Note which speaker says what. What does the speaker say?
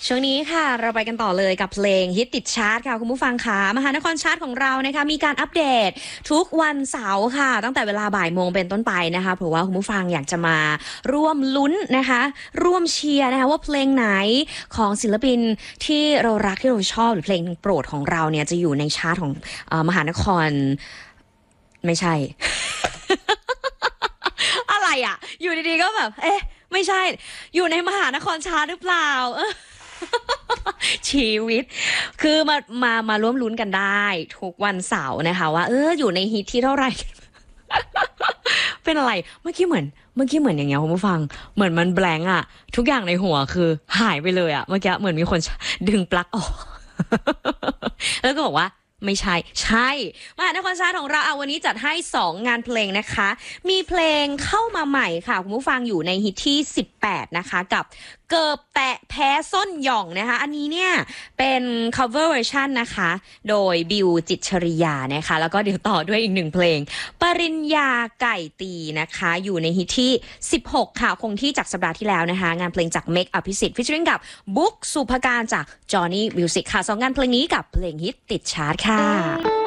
Speaker 1: ช่วงนี้ค่ะเราไปกันต่อเลยกับเพลงฮิตติดชาร์ตค่ะคุณผู้ฟังค่ะมหานครชาร์ตของเรานะคะมีการอัปเดตทุกวันเสาร์ค่ะตั้งแต่เวลาบ่ายโมงเป็นต้นไปนะคะเพราะว่าคุณผู้ฟังอยากจะมาร่วมลุ้นนะคะร่วมเชียร์นะคะว่าเพลงไหนของศิลปินที่เรารักที่เราชอบหรือเพลงโปรดของเราเนี่ยจะอยู่ในชาร์ตของมหานครไม่ใช่ อะไรอ่ะอยู่ดีๆก็แบบเอ๊ะไม่ใช่อยู่ในมหานครชาร์ตหรือเปล่าชีวิตคือมาร่วมลุ้นกันได้ทุกวันเสาร์นะคะว่าอยู่ในฮิตที่เท่าไหร่ เป็นอะไรเมื่อกี้เหมือนอย่างเงี้ยคุณผู้ฟังเหมือนมันแบงค์อะทุกอย่างในหัวคือหายไปเลยอะเมื่อกี้เหมือนมีคนดึงปลั๊กออก แล้วก็บอกว่าไม่ใช่ใช่มหานครชาร์ตของเราวันนี้จัดให้2งานเพลงนะคะมีเพลงเข้ามาใหม่ค่ะคุณผู้ฟังอยู่ในฮิตที่18นะคะกับเกิบแตะแพ้ส้นหย่องนะคะอันนี้เนี่ยเป็น cover version นะคะโดยบิวจิตรชริยานะคะแล้วก็เดี๋ยวต่อด้วยอีก1เพลงปริญญาไก่ตีนะคะอยู่ในฮิตที่16ค่ะคงที่จากสัปดาห์ที่แล้วนะคะงานเพลงจากเมคอภิสิทธิ์ฟีเจอริ่งกับบุ๊กสุภการจากจอห์นนี่มิวสิกค่ะ2งานเพลงนี้กับเพลงฮิตติดชาร์ตค่ะ